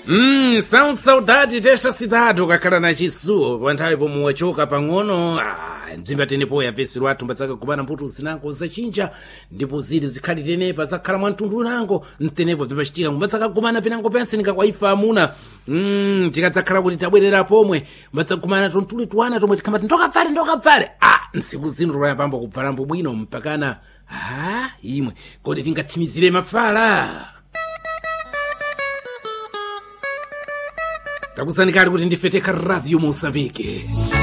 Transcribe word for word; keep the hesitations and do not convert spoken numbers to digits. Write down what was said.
Hum, são saudades desta cidade, ukakhala na chisuwo panthawi pomwe wachoka pang'ono. Ah, mzimba tenepo yavesero athu mbatsaka kubana mputu zinango zachinja ndipo zili zikhali tenepa zakhala mwantundu unango mtenepo bzipachitika mbatsaka kumana pinango pense nikakwaifa amuna. Mm, tikadzakhala kuti tabwerera pomwe mbatsaka kumana tontuli tuwana tomwe tikhamba ndokapfale ndokapfale. Ah, ntsiku zino toyapamba kubvalambo bwino mpakana. Ah, imwe kodi tingathimizire mafala. Takusanikali kuti ndifeteka Radio Mozambique.